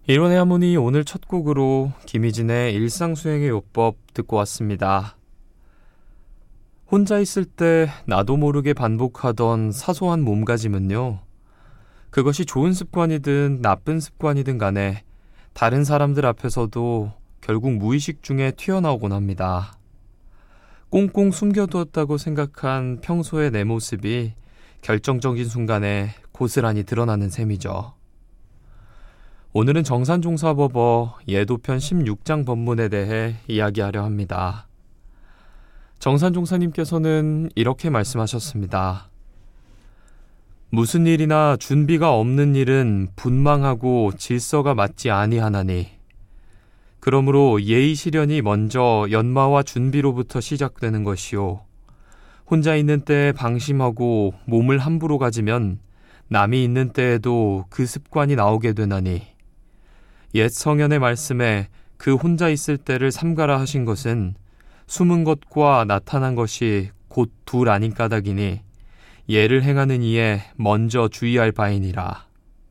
이론의 하모니 오늘 첫 곡으로 김희진의 일상수행의 요법 듣고 왔습니다. 혼자 있을 때 나도 모르게 반복하던 사소한 몸가짐은요, 그것이 좋은 습관이든 나쁜 습관이든 간에 다른 사람들 앞에서도 결국 무의식 중에 튀어나오곤 합니다. 꽁꽁 숨겨두었다고 생각한 평소의 내 모습이 결정적인 순간에 고스란히 드러나는 셈이죠. 오늘은 정산종사법어 예도편 16장 법문에 대해 이야기하려 합니다. 정산종사님께서는 이렇게 말씀하셨습니다. 무슨 일이나 준비가 없는 일은 분망하고 질서가 맞지 아니하나니, 그러므로 예의 실현이 먼저 연마와 준비로부터 시작되는 것이요, 혼자 있는 때에 방심하고 몸을 함부로 가지면 남이 있는 때에도 그 습관이 나오게 되나니, 옛 성현의 말씀에 그 혼자 있을 때를 삼가라 하신 것은 숨은 것과 나타난 것이 곧 둘 아닌 까닭이니 예를 행하는 이에 먼저 주의할 바이니라.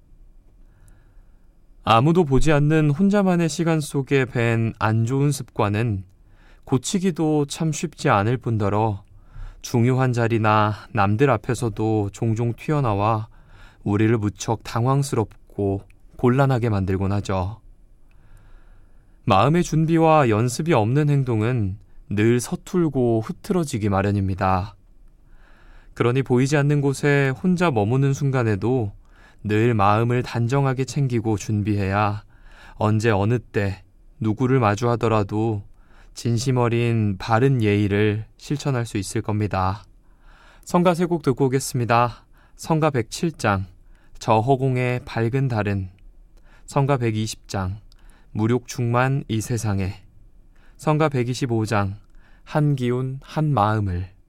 아무도 보지 않는 혼자만의 시간 속에 밴 안 좋은 습관은 고치기도 참 쉽지 않을 뿐더러 중요한 자리나 남들 앞에서도 종종 튀어나와 우리를 무척 당황스럽고 곤란하게 만들곤 하죠. 마음의 준비와 연습이 없는 행동은 늘 서툴고 흐트러지기 마련입니다. 그러니 보이지 않는 곳에 혼자 머무는 순간에도 늘 마음을 단정하게 챙기고 준비해야 언제 어느 때 누구를 마주하더라도 진심 어린 바른 예의를 실천할 수 있을 겁니다. 성가 세 곡 듣고 오겠습니다. 성가 107장 저 허공의 밝은 달은, 성가 120장 무욕충만 이 세상에, 성가 125장 한 기운 한 마음을,